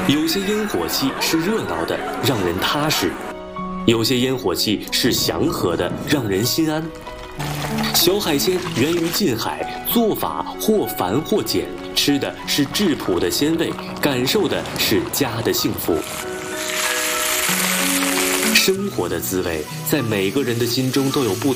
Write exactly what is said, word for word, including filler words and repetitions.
有些烟火气是热闹的，让人踏实；有些烟火气是祥和的，让人心安。小海鲜源于近海，做法或繁或简，吃的是质朴的鲜味，感受的是家的幸福。生活的滋味，在每个人的心中都有不同。